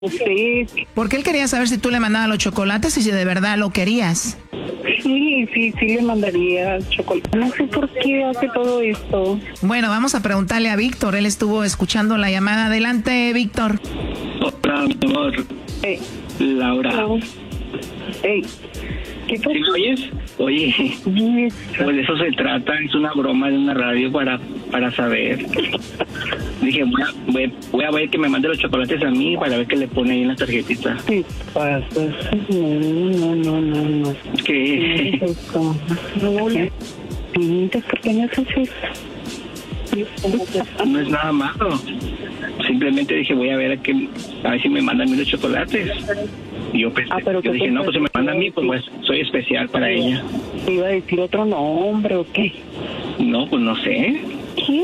Sí, Porque él quería saber si tú le mandabas los chocolates y si de verdad lo querías. sí le mandaría chocolate. No sé por qué hace todo esto. Bueno, vamos a preguntarle a Víctor. Él estuvo escuchando la llamada. Adelante, Víctor. Hola, mi amor. Hey, Laura. hello. Hey, ¿qué pasó? ¿Sí me oyes? Oye, Yes. pues de eso se trata. Es una broma de una radio para saber. Dije, voy a ver que me mande los chocolates a mí para ver qué le pone ahí en la tarjetita. ¿Qué pasa? No. ¿Qué? Esto. No, pinta, ¿por qué no haces esto? No es nada malo. Simplemente dije, voy a ver a ver si me mandan a mí los chocolates. Y yo, pero yo dije, no, pues si me mandan a mí, pues soy especial para ella. ¿Te iba a decir otro nombre o qué? No, pues no sé. ¿Qué?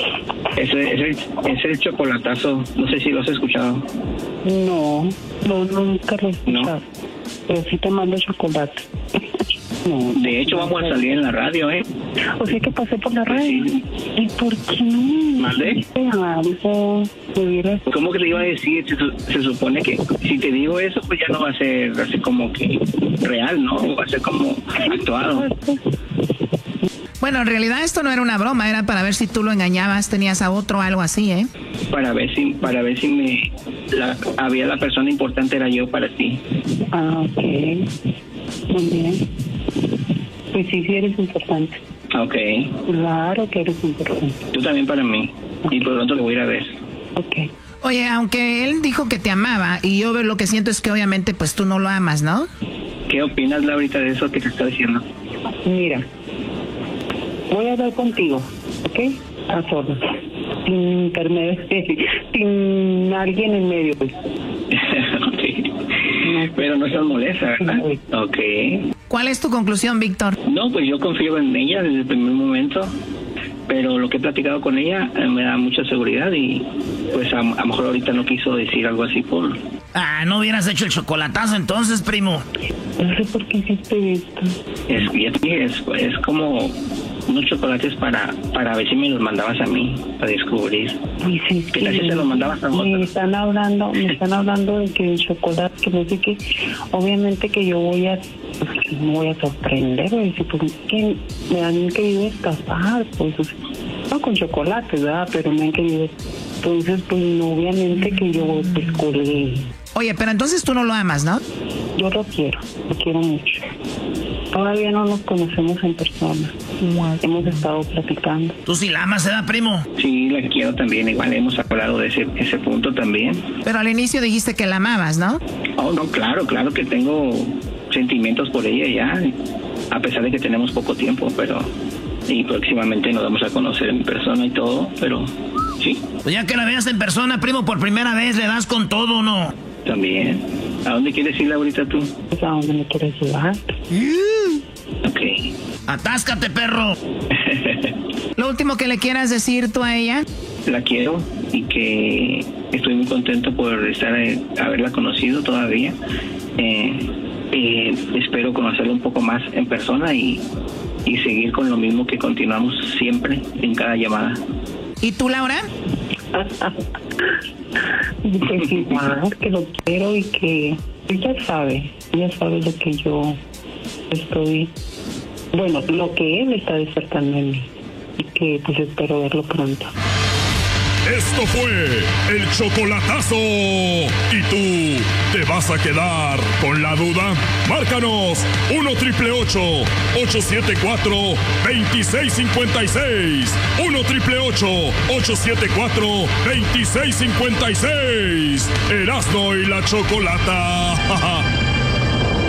Es el chocolatazo. No sé si lo has escuchado. No, nunca lo he escuchado. No. Pero sí te mando chocolate. No. De hecho, vamos a salir en la radio, ¿eh? O sea que pasé por la radio. Sí. ¿Y por qué no me ¿Mande? dijiste algo? Me hubieras... ¿Cómo que te iba a decir? Se supone que si te digo eso, pues ya no va a ser así como que real, ¿no? Va a ser como actuado. Bueno, en realidad esto no era una broma. Era para ver si tú lo engañabas, tenías a otro, algo así, ¿eh? Para ver si había la persona importante era yo para ti. Ah, ok. Muy bien. Pues sí eres importante. Ok. Claro que eres importante. Tú también para mí. Y por lo tanto lo voy a ir a ver. Ok. Oye, aunque él dijo que te amaba y yo lo que siento es que obviamente pues tú no lo amas, ¿no? ¿Qué opinas, Laurita, de eso que te está diciendo? Mira, voy a hablar contigo, ¿ok? A solas. Sin intermedio, sin alguien en medio, pues. Ok. Pero no estás molesta, ¿verdad? Ok. ¿Cuál es tu conclusión, Víctor? No, pues yo confío en ella desde el primer momento, pero lo que he platicado con ella me da mucha seguridad y pues a lo mejor ahorita no quiso decir algo así por... Ah, no hubieras hecho el chocolatazo entonces, primo. No sé por qué hiciste esto. Es como unos chocolates para ver si me los mandabas a mí, para descubrir. Dices ¿Qué tal si te los mandabas a otro? me están hablando de que el chocolate, que no sé qué. Obviamente que yo me voy a sorprender, voy a decir, pues que me han querido estafar, pues, no con chocolate, ¿verdad? Pero me han querido. Entonces, pues, obviamente que yo descubrí. Oye, pero entonces tú no lo amas, ¿no? Yo lo quiero mucho. Todavía no nos conocemos en persona. Hemos estado platicando. Tú sí la amas, ¿verdad, primo? Sí, la quiero también, igual hemos hablado de ese punto también. Pero al inicio dijiste que la amabas, ¿no? Oh, no, claro que tengo sentimientos por ella ya, a pesar de que tenemos poco tiempo, pero... Y próximamente nos vamos a conocer en persona y todo, pero sí. Pues ya que la veas en persona, primo, por primera vez, le das con todo, ¿no? También. ¿A dónde quieres ir ahorita tú? Pues, ¿a dónde me quieres llevar? Ok. ¡Atáscate, perro! Lo último que le quieras decir tú a ella. La quiero y que estoy muy contento por haberla conocido todavía. Espero conocerla un poco más en persona y seguir con lo mismo que continuamos siempre en cada llamada. ¿Y tú, Laura? Pues igual, que lo quiero y que ella sabe lo que yo estoy, bueno, lo que él está despertando en mí y que pues espero verlo pronto. Esto fue el chocolatazo. ¿Y tú te vas a quedar con la duda? Márcanos 1-888-874-2656. 1-888-874-2656. Erasmo y la Chocolata.